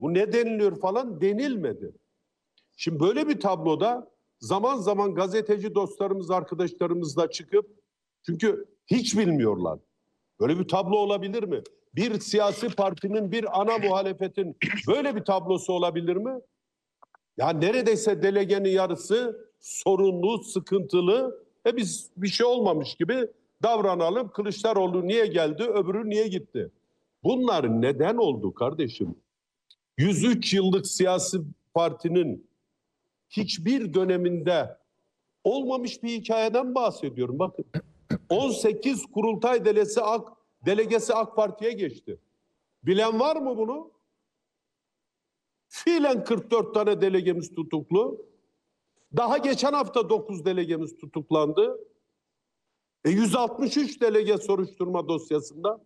bu ne deniliyor falan denilmedi. Şimdi böyle bir tabloda zaman zaman gazeteci dostlarımız, arkadaşlarımızla çıkıp, çünkü hiç bilmiyorlar. Böyle bir tablo olabilir mi? Bir siyasi partinin, bir ana muhalefetin böyle bir tablosu olabilir mi? Ya neredeyse delegenin yarısı sorunlu, sıkıntılı. Biz bir şey olmamış gibi davranalım. Kılıçdaroğlu niye geldi, öbürü niye gitti? Bunlar neden oldu kardeşim? 103 yıllık siyasi partinin hiçbir döneminde olmamış bir hikayeden bahsediyorum. Bakın 18 kurultay delegesi AK Parti'ye geçti. Bilen var mı bunu? Fiilen 44 tane delegemiz tutuklu. Daha geçen hafta 9 delegemiz tutuklandı. 163 delege soruşturma dosyasında.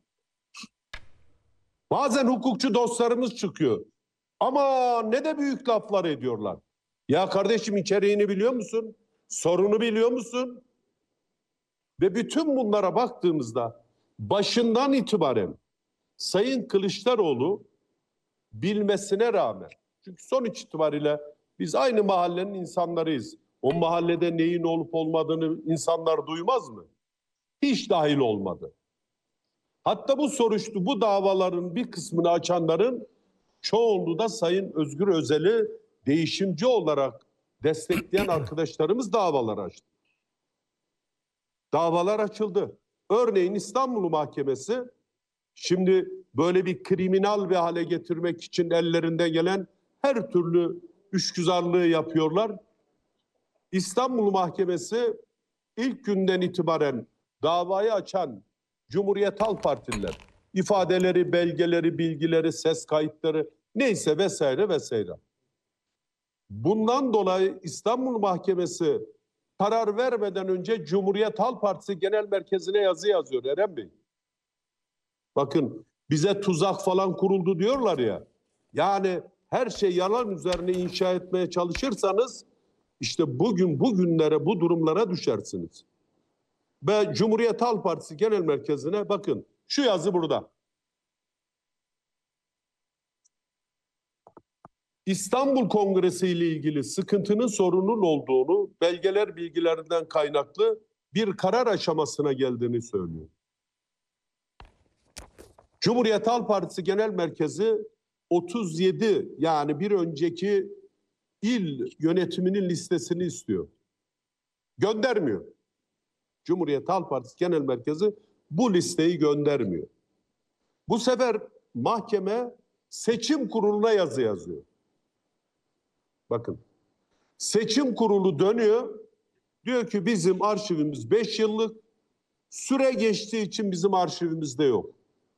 Bazen hukukçu dostlarımız çıkıyor. Ama ne de büyük laflar ediyorlar. Ya kardeşim, içeriğini biliyor musun? Sorunu biliyor musun? Ve bütün bunlara baktığımızda başından itibaren Sayın Kılıçdaroğlu bilmesine rağmen, çünkü sonuç itibariyle biz aynı mahallenin insanlarıyız. O mahallede neyin olup olmadığını insanlar duymaz mı? Hiç dahil olmadı. Hatta bu davaların bir kısmını açanların çoğunluğu da Sayın Özgür Özel'i değişimci olarak destekleyen arkadaşlarımız davalar açtı. Davalar açıldı. Örneğin İstanbul Mahkemesi şimdi böyle bir kriminal bir hale getirmek için ellerinde gelen her türlü işgüzarlığı yapıyorlar. İstanbul Mahkemesi ilk günden itibaren davayı açan Cumhuriyet Halk Partililer, ifadeleri, belgeleri, bilgileri, ses kayıtları neyse vesaire vesaire. Bundan dolayı İstanbul Mahkemesi karar vermeden önce Cumhuriyet Halk Partisi Genel Merkezi'ne yazı yazıyor Eren Bey. Bakın, bize tuzak falan kuruldu diyorlar ya. Yani her şey yalan üzerine inşa etmeye çalışırsanız işte bugünlere, bu durumlara düşersiniz. Ve Cumhuriyet Halk Partisi Genel Merkezi'ne bakın, şu yazı burada. İstanbul Kongresi ile ilgili sıkıntının sorunun olduğunu, bilgilerinden kaynaklı bir karar aşamasına geldiğini söylüyor. Cumhuriyet Halk Partisi Genel Merkezi 37, yani bir önceki il yönetiminin listesini istiyor. Göndermiyor. Cumhuriyet Halk Partisi Genel Merkezi bu listeyi göndermiyor. Bu sefer mahkeme seçim kuruluna yazı yazıyor. Bakın, seçim kurulu dönüyor, diyor ki bizim arşivimiz 5 yıllık, süre geçtiği için bizim arşivimizde yok.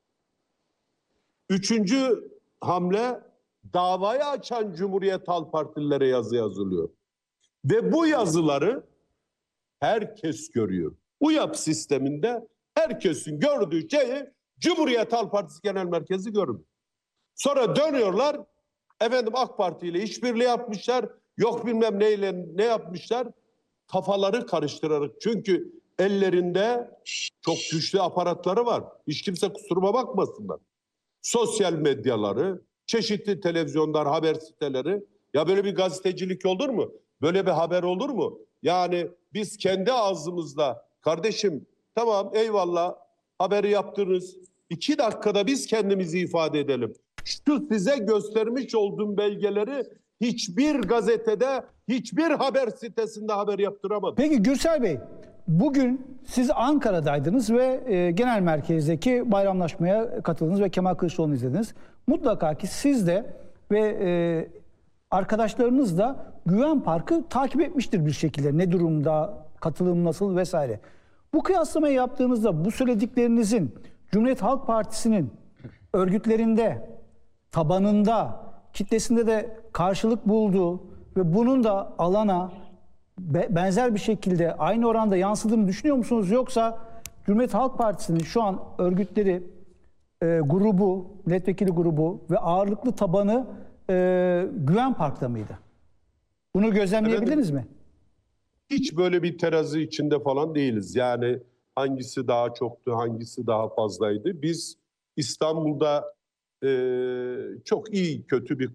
Üçüncü hamle, davayı açan Cumhuriyet Halk Partililere yazı yazılıyor. Ve bu yazıları herkes görüyor. UYAP sisteminde herkesin gördüğü şeyi Cumhuriyet Halk Partisi Genel Merkezi görmüyor. Sonra dönüyorlar, efendim AK Parti ile işbirliği yapmışlar, yok bilmem neyle ne yapmışlar, kafaları karıştırarak. Çünkü ellerinde çok güçlü aparatları var. Hiç kimse kusuruma bakmasınlar. Sosyal medyaları, çeşitli televizyonlar, haber siteleri. Ya böyle bir gazetecilik olur mu? Böyle bir haber olur mu? Yani biz kendi ağzımızla, kardeşim tamam eyvallah haberi yaptınız, 2 dakikada biz kendimizi ifade edelim. Şu size göstermiş olduğum belgeleri hiçbir gazetede, hiçbir haber sitesinde haber yaptıramadım. Peki Gürsel Bey, bugün siz Ankara'daydınız ve genel merkezdeki bayramlaşmaya katıldınız ve Kemal Kılıçdaroğlu'nu izlediniz. Mutlaka ki siz de ve arkadaşlarınız da Güven Parkı takip etmiştir bir şekilde. Ne durumda, katılım nasıl vesaire. Bu kıyaslamayı yaptığınızda bu söylediklerinizin Cumhuriyet Halk Partisi'nin örgütlerinde, tabanında, kitlesinde de karşılık bulduğu ve bunun da alana benzer bir şekilde aynı oranda yansıdığını düşünüyor musunuz? Yoksa Cumhuriyet Halk Partisi'nin şu an örgütleri, grubu, milletvekili grubu ve ağırlıklı tabanı Güven Park'ta mıydı? Bunu gözlemleyebildiniz mi? Hiç böyle bir terazi içinde falan değiliz. Yani hangisi daha çoktu, hangisi daha fazlaydı. Biz İstanbul'da çok iyi kötü bir